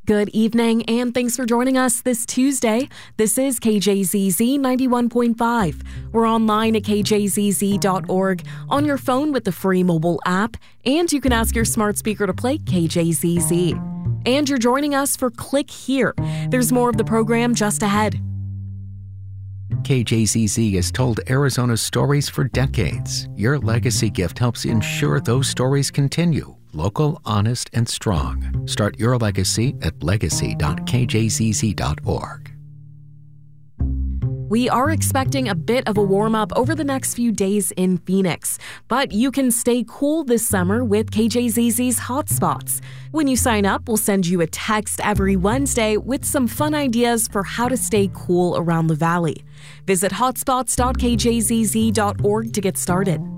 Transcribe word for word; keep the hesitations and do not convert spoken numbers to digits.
Good evening, and thanks for joining us this Tuesday. This is K J Z Z ninety-one point five. We're online at K J Z Z dot org, on your phone with the free mobile app, and you can ask your smart speaker to play K J Z Z. And you're joining us for Click Here. There's more of the program just ahead. K J Z Z has told Arizona's stories for decades. Your legacy gift helps ensure those stories continue. Local, honest, and strong. Start your legacy at legacy dot K J Z Z dot org. We are expecting a bit of a warm-up over the next few days in Phoenix, but you can stay cool this summer with K J Z Z's Hotspots. When you sign up, we'll send you a text every Wednesday with some fun ideas for how to stay cool around the valley. Visit hotspots dot K J Z Z dot org to get started.